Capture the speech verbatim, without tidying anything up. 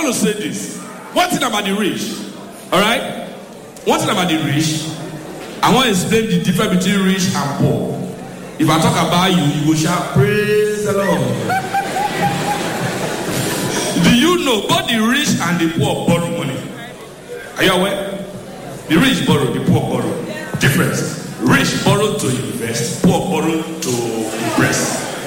to say this. One thing about the rich, all right? One thing about the rich, I want to explain the difference between rich and poor. If I talk about you, you will shout, praise the Lord. Do you know both the rich and the poor borrow money? Are you aware? The rich borrow, the poor borrow. Difference. Rich borrow to invest, poor borrow to impress.